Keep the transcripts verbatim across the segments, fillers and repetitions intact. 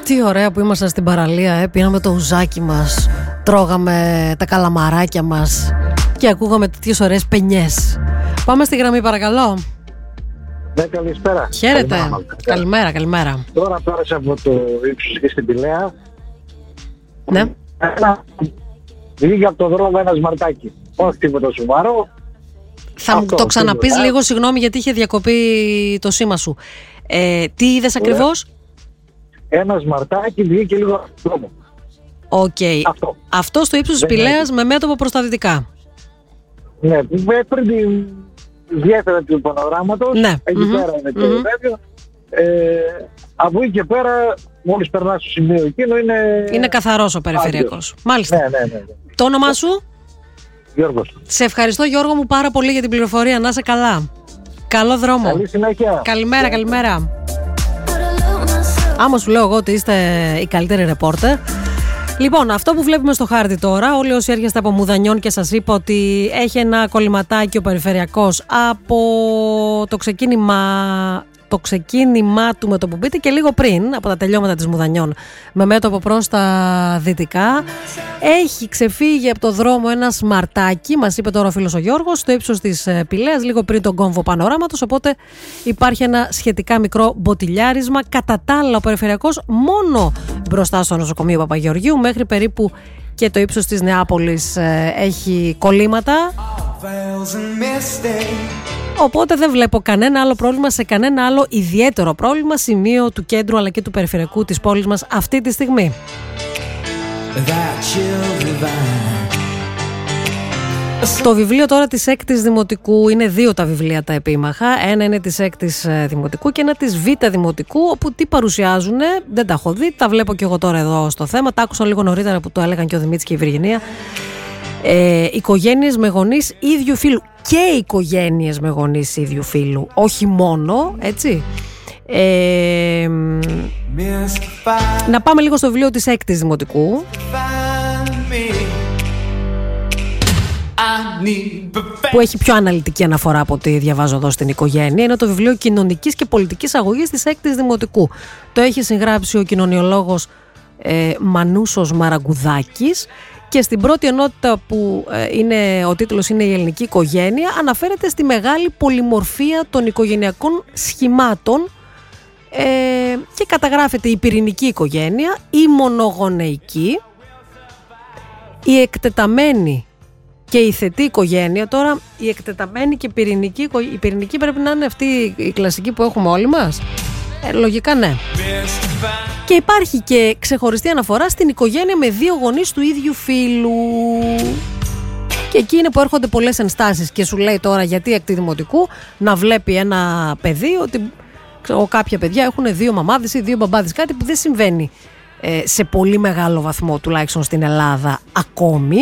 Τι ωραία που ήμασταν στην παραλία, ε. Πίναμε το ουζάκι μας, τρώγαμε τα καλαμαράκια μας και ακούγαμε τέτοιες ωραίες πενιές. Πάμε στη γραμμή παρακαλώ. Ναι, καλησπέρα. Χαίρετε. Καλημέρα, καλημέρα. καλημέρα. Τώρα πέρασα από το ύψος και στην Πηλαία. Ναι. Ένα, βγήκε από το δρόμο ένα σμαρτάκι. Όχι τίποτα σοβαρό. Θα μου το ξαναπείς λίγο, συγγνώμη, γιατί είχε διακοπεί το σήμα σου. Ε, τι είδες ακριβώς? Ένα σμαρτάκι βγήκε λίγο από το δρόμο. Οκ. Okay. Αυτό. Αυτό στο ύψος της Πηλαίας με μέτωπο προς τα δυτικά. Ναι, πριν την γέφυρα του πανοράματος, ναι. εκεί mm-hmm. πέρα είναι το βέβαιο. Mm-hmm. Ε, από εκεί και πέρα, μόλις περνάς στο σημείο εκείνο, είναι... Είναι καθαρός ο περιφερειακός. Μάλιστα. Ναι, ναι, ναι, ναι. Το όνομά σου? Γιώργος. Σε ευχαριστώ, Γιώργο μου, πάρα πολύ για την πληροφορία. Να είσαι καλά. Καλό δρόμο. Καλή συνέχεια. Καλημέρα, καλημέρα. Άμα σου λέω εγώ ότι είστε η καλύτερη ρεπόρτερ. Λοιπόν, αυτό που βλέπουμε στο χάρτη τώρα, όλοι όσοι έρχεστε από Μουδανιών και σας είπα ότι έχει ένα κολληματάκι ο περιφερειακός από το ξεκίνημα, το ξεκίνημα του με το που μπείτε και λίγο πριν από τα τελειώματα της Μουδανιών με μέτωπο προς τα δυτικά. Έχει ξεφύγει από το δρόμο ένα σμαρτάκι, μας είπε τώρα ο φίλος ο Γιώργος, στο ύψος της Πηλαίας, λίγο πριν τον κόμβο πανοράματος, οπότε υπάρχει ένα σχετικά μικρό μποτιλιάρισμα. Κατά τα άλλα, ο περιφερειακός μόνο μπροστά στο νοσοκομείο Παπαγεωργίου, μέχρι περίπου και το ύψος της Νεάπολης ε, έχει κολλήματα. Οπότε δεν βλέπω κανένα άλλο πρόβλημα σε κανένα άλλο ιδιαίτερο πρόβλημα σημείο του κέντρου αλλά και του περιφερειακού της πόλης μας αυτή τη στιγμή. Το βιβλίο τώρα της έκτης Δημοτικού, είναι δύο τα βιβλία τα επίμαχα. Ένα είναι της έκτης Δημοτικού και ένα της Β Δημοτικού, όπου τι παρουσιάζουν, δεν τα έχω δει, τα βλέπω και εγώ τώρα εδώ στο θέμα. Τα άκουσα λίγο νωρίτερα που το έλεγαν και ο Δημήτρης και η Βυργινία. Ε, οικογένειες με γονείς ίδιου φύλου και οικογένειες με γονείς ίδιου φύλου, όχι μόνο, έτσι. Ε, να πάμε λίγο στο βιβλίο της έκτης Δημοτικού. Που έχει πιο αναλυτική αναφορά από ό,τι διαβάζω εδώ στην οικογένεια. Είναι το βιβλίο κοινωνικής και πολιτικής αγωγής της έκτης Δημοτικού. Το έχει συγγράψει ο κοινωνιολόγος ε, Μανούσος Μαραγκουδάκης. Και στην πρώτη ενότητα που ε, είναι, ο τίτλος είναι «Η ελληνική οικογένεια», αναφέρεται στη μεγάλη πολυμορφία των οικογενειακών σχημάτων ε, και καταγράφεται η πυρηνική οικογένεια, η μονογονεϊκή, η εκτεταμένη και η θετή οικογένεια. Τώρα η εκτεταμένη και η πυρηνική, η πυρηνική πρέπει να είναι αυτή η κλασική που έχουμε όλοι μας. Ε, λογικά ναι. Και υπάρχει και ξεχωριστή αναφορά στην οικογένεια με δύο γονείς του ίδιου φύλου. Και εκεί είναι που έρχονται πολλές ενστάσεις και σου λέει τώρα γιατί έκτη Δημοτικού να βλέπει ένα παιδί ότι ξέρω, κάποια παιδιά έχουν δύο μαμάδες ή δύο μπαμπάδες, κάτι που δεν συμβαίνει ε, σε πολύ μεγάλο βαθμό τουλάχιστον στην Ελλάδα ακόμη.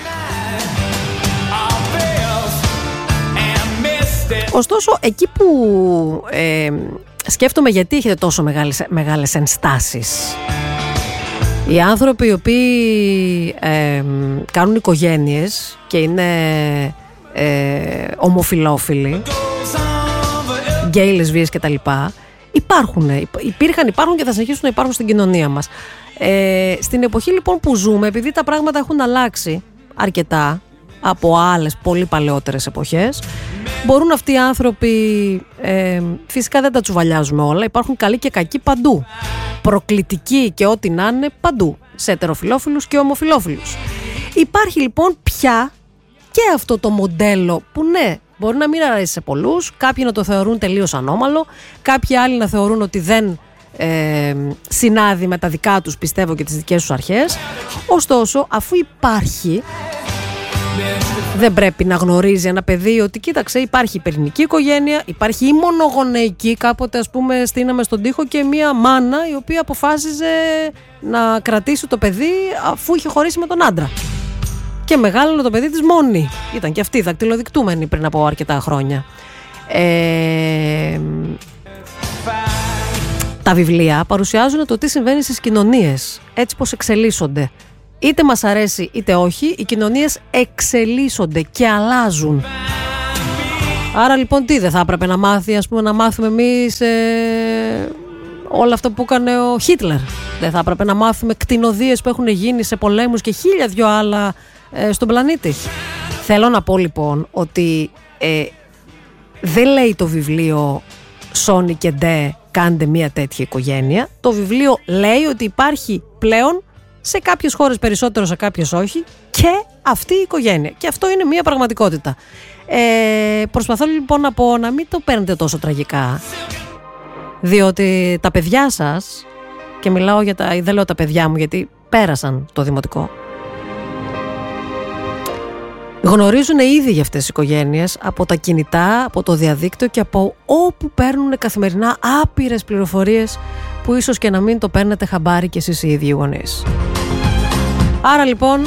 Ωστόσο εκεί που ε, σκέφτομαι γιατί έχετε τόσο μεγάλες, μεγάλες ενστάσεις. Οι άνθρωποι οι οποίοι ε, κάνουν οικογένειες και είναι ε, ομοφυλόφιλοι, γκέι, λεσβίες κτλ. Υπάρχουν, υπήρχαν, υπάρχουν και θα συνεχίσουν να υπάρχουν στην κοινωνία μας. Ε, στην εποχή λοιπόν που ζούμε, επειδή τα πράγματα έχουν αλλάξει αρκετά από άλλες πολύ παλαιότερες εποχές, μπορούν αυτοί οι άνθρωποι, ε, φυσικά δεν τα τσουβαλιάζουμε όλα, υπάρχουν καλοί και κακοί παντού, προκλητικοί και ό,τι να είναι παντού, σε ετεροφιλόφιλους και ομοφιλόφιλους. Υπάρχει λοιπόν πια και αυτό το μοντέλο που ναι, μπορεί να μην αρέσει σε πολλούς, κάποιοι να το θεωρούν τελείως ανώμαλο, κάποιοι άλλοι να θεωρούν ότι δεν ε, συνάδει με τα δικά τους, πιστεύω, και τις δικές τους αρχές. Ωστόσο, αφού υπάρχει, δεν πρέπει να γνωρίζει ένα παιδί ότι κοίταξε, υπάρχει η πυρηνική οικογένεια, υπάρχει η μονογονεϊκή. Κάποτε ας πούμε στείναμε στον τοίχο και μία μάνα η οποία αποφάσιζε να κρατήσει το παιδί αφού είχε χωρίσει με τον άντρα και μεγάλωνε το παιδί της μόνη. Ήταν και αυτή δακτυλοδεικτούμενη πριν από αρκετά χρόνια. ε, Τα βιβλία παρουσιάζουν το τι συμβαίνει στις κοινωνίες, έτσι πως εξελίσσονται. Είτε μας αρέσει είτε όχι, οι κοινωνίες εξελίσσονται και αλλάζουν. Άρα λοιπόν τι δεν θα έπρεπε να μάθει, ας πούμε, να μάθουμε εμείς ε, όλα αυτά που έκανε ο Χίτλερ. Δεν θα έπρεπε να μάθουμε κτηνοδίες που έχουν γίνει σε πολέμους και χίλια δυο άλλα ε, στον πλανήτη. Θέλω να πω λοιπόν ότι ε, δεν λέει το βιβλίο Σόνι και Ντε κάντε μια τέτοια οικογένεια. Το βιβλίο λέει ότι υπάρχει πλέον σε κάποιες χώρες περισσότερο, σε κάποιες όχι, και αυτή η οικογένεια. Και αυτό είναι μια πραγματικότητα. Ε, προσπαθώ λοιπόν να πω να μην το παίρνετε τόσο τραγικά, διότι τα παιδιά σας, και μιλάω για τα, δεν λέω τα παιδιά μου γιατί πέρασαν το δημοτικό, γνωρίζουν ήδη για αυτές τις οικογένειες από τα κινητά, από το διαδίκτυο και από όπου παίρνουν καθημερινά άπειρες πληροφορίες που ίσως και να μην το παίρνετε χαμπάρι κι εσείς οι ίδιοι γονείς. Άρα λοιπόν,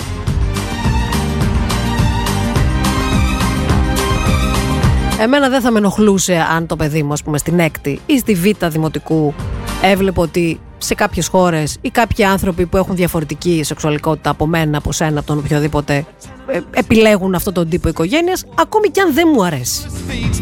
εμένα δεν θα με ενοχλούσε αν το παιδί μου, ας πούμε, στην έκτη ή στη β' δημοτικού έβλεπε ότι σε κάποιες χώρες ή κάποιοι άνθρωποι που έχουν διαφορετική σεξουαλικότητα από μένα, από σένα, από τον οποιοδήποτε, ε, επιλέγουν αυτόν τον τύπο οικογένειας, ακόμη κι αν δεν μου αρέσει.